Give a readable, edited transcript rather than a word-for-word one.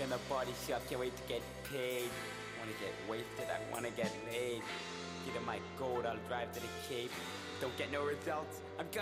in the party shop, can't wait to get paid. Wanna get wasted, I wanna get laid. Get in my gold, I'll drive to the Cape. Don't get no results, I'm gonna